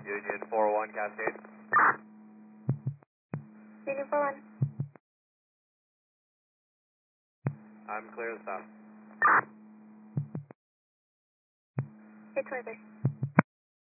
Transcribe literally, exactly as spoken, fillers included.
Union four one Cascade. Union four one. I'm clear to stop. eight twenty-three.